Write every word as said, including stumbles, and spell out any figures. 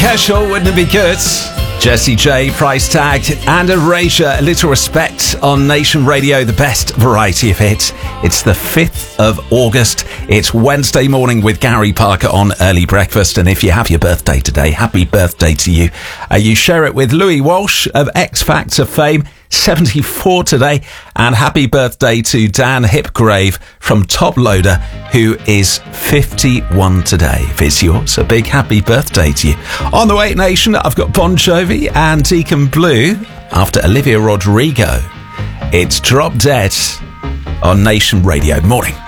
Casual, wouldn't it be good? Jessie J, Price Tag, and Erasure, A Little Respect on Nation Radio, the best variety of hits. It's the fifth of August. It's Wednesday morning with Gary Parker on Early Breakfast. And if you have your birthday today, happy birthday to you. Uh, you share it with Louis Walsh of X Factor fame, seventy-four today. And happy birthday to Dan Hipgrave from Top Loader, who is fifty-one today. If it's yours, a big happy birthday to you. On the Wait Nation, I've got Bon Jovi and Deacon Blue after Olivia Rodrigo. It's Drop Dead on Nation Radio. Morning.